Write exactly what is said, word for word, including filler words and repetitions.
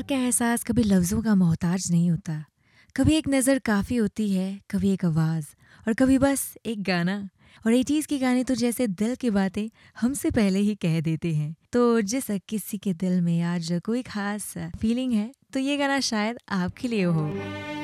का एहसास कभी लफ्ज़ों का मोहताज नहीं होता। कभी एक नज़र काफ़ी होती है, कभी एक आवाज़ और कभी बस एक गाना। और एटीज़ के गाने तो जैसे दिल की बातें हमसे पहले ही कह देते हैं। तो जिस किसी के दिल में आज कोई ख़ास फीलिंग है, तो ये गाना शायद आपके लिए हो।